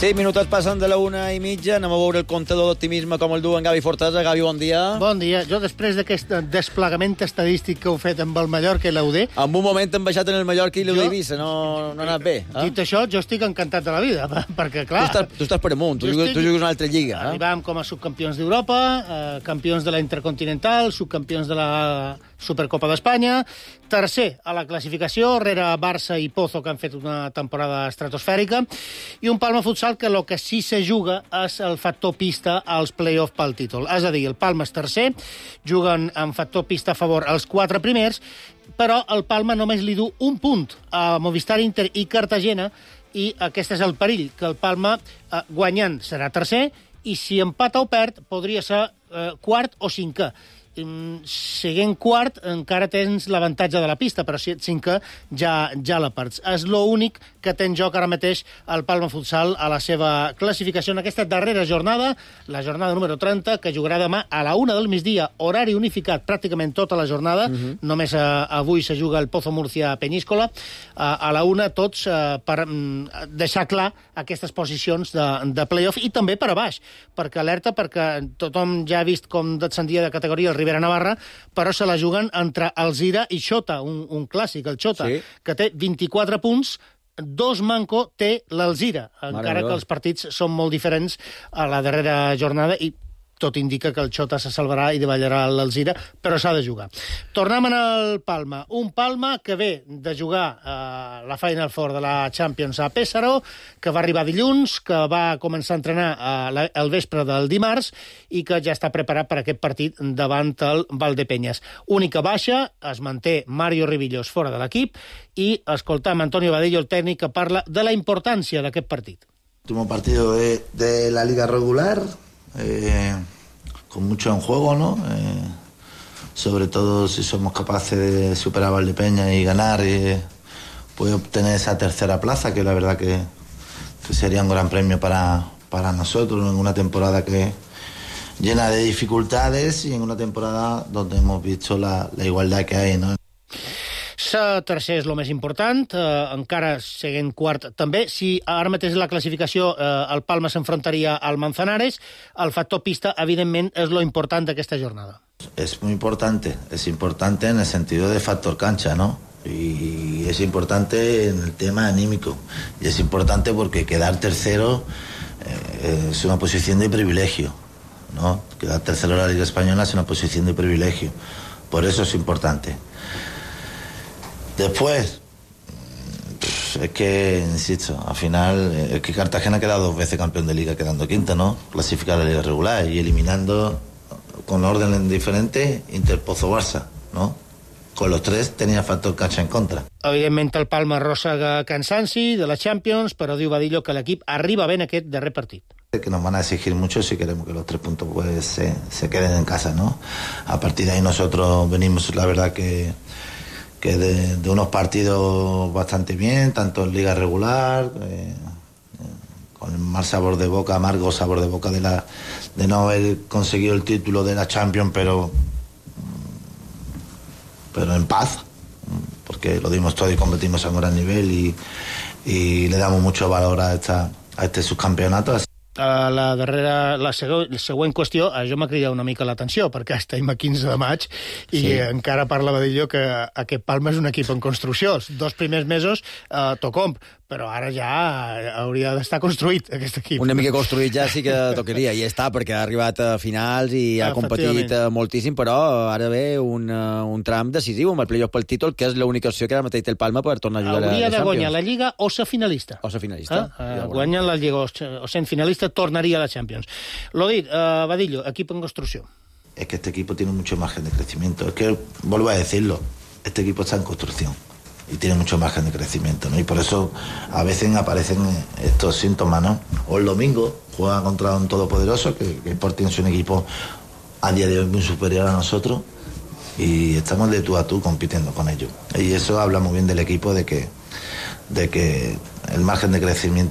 6 minuts passen de la 1:30. Anem a veure el comptador d'optimisme com el duen Gavi Fortesa. Gavi, bon dia. Bon dia. Jo, després d'aquest desplegament estadístic que heu fet amb el Mallorca i l'UD... En un moment hem baixat en el Mallorca i l'Eivissa. No ha anat bé. Dit això, jo estic encantat de la vida, perquè, clar... Tu estàs per amunt, tu jugues una altra lliga. Arribàvem com a subcampions d'Europa, campions de la Intercontinental, subcampions de la Supercopa d'Espanya, tercer a la classificació, rere Barça i Pozo, que han fet una temporada estratosfèrica, i un Palma Futsal que el que sí se juga és el factor pista als play-off pel títol. És a dir, el Palma és tercer, juguen amb factor pista a favor els 4 primers, però el Palma només li du un punt a Movistar, Inter i Cartagena, i aquest és el perill, que el Palma, guanyant, serà tercer, i si empata o perd, podria ser quart o cinquè. Seguint quart encara tens l'avantatge de la pista, però si ets cinquè ja la perds. És l'únic que té en joc ara mateix el Palma Futsal a la seva classificació en aquesta darrera jornada, la jornada número 30, que jugarà demà a la 1 del migdia, horari unificat pràcticament tota la jornada. Només avui se juga el Pozo Murcia Peñíscola. A la 1 tots per deixar clar aquestes posicions de play-off i també per a baix, perquè alerta, perquè tothom ja ha vist com descendia de categoria el Ribera Navarra, però se la juguen entre Alzira i Xota, un clàssic, el Xota, sí, que té 24 punts, 2 manco té l'Alzira, encara que els partits són molt diferents a la darrera jornada i tot indica que el Xota se salvarà i davallarà l'Alzira, però s'ha de jugar. Tornem al Palma. Un Palma que ve de jugar la Final Four de la Champions a Pésaro, que va arribar dilluns, que va començar a entrenar el vespre del dimarts i que ja està preparat per aquest partit davant el Valdepeñas. Única baixa, es manté Mario Ribillos fora de l'equip i escoltam Antonio Vadillo, el tècnic, que parla de la importància d'aquest partit. Último partido de la Liga regular, con mucho en juego, ¿no? Sobre todo si somos capaces de superar a Valdepeñas y ganar, pues obtener esa tercera plaza, que la verdad que sería un gran premio para nosotros en una temporada que llena de dificultades y en una temporada donde hemos visto la igualdad que hay, ¿no? Ser tercer és el més important, encara seguint quart també. Si ara mateix la classificació el Palma s'enfrontaria al Manzanares, el factor pista, evidentment, és lo important d'aquesta jornada. Es muy importante, es importante en el sentido de factor cancha, ¿no? Y es importante en el tema anímico. Y es importante porque quedar tercero es una posición de privilegio, ¿no? Quedar tercero en la Liga Española es una posición de privilegio. Por eso es importante. Después, es que, insisto, al final, es que Cartagena ha quedado 2 veces campeón de Liga quedando quinto, ¿no? Clasificado de Liga regular y eliminando con orden diferente Inter, Pozo, Barça, ¿no? Con los 3 tenía factor cancha en contra. Evidentment el Palma arrossega cansanci de la Champions, però diu Vadillo que l'equip arriba ben aquest darrer partit. Que nos van a exigir mucho si queremos que los 3 puntos pues se queden en casa, ¿no? A partir de ahí nosotros venimos, la verdad que de unos partidos bastante bien, tanto en Liga regular, con el mal sabor de boca, amargo sabor de boca de no haber conseguido el título de la Champions, pero en paz, porque lo dimos todo y competimos a un gran nivel y le damos mucho valor a este subcampeonato. La següent qüestió, jo m'ha cridat una mica l'atenció, perquè estem a 15 de maig i encara parla Vadillo que aquest Palma és un equip en construcció. Els 2 primers mesos tocom, però ara ja hauria d'estar construït, aquest equip. Una mica construït ja sí que tocaria, i està, perquè ha arribat a finals i ha competit moltíssim, però ara ve un tram decisiu amb el playoff pel títol, que és l'única opció que ara mateix té el Palma per tornar a jugar a la Champions. Hauria de guanyar la Lliga o ser finalista. O ser finalista. Guanyant la Lliga o sent finalista tornaria a la Champions. Lo dit, Vadillo, equip en construcción. Es que este equipo tiene mucho margen de crecimiento. Es que, vuelvo a decirlo, este equipo está en construcción y tiene mucho margen de crecimiento, ¿no? Y por eso a veces aparecen estos síntomas, ¿no? O el domingo juega contra un todopoderoso, que Sporting es un equipo a día de hoy muy superior a nosotros y estamos de tú a tú compitiendo con ellos. Y eso habla muy bien del equipo, de que el margen de crecimiento